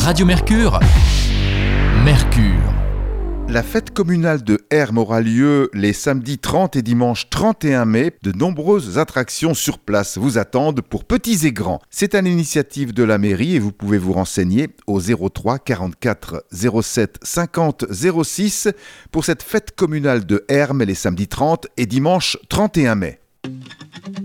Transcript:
Radio Mercure. Mercure. La fête communale de Hermes aura lieu les samedis 30 et dimanche 31 mai. De nombreuses attractions sur place vous attendent pour petits et grands. C'est à l'initiative de la mairie et vous pouvez vous renseigner au 03 44 07 50 06 pour cette fête communale de Hermes les samedis 30 et dimanche 31 mai.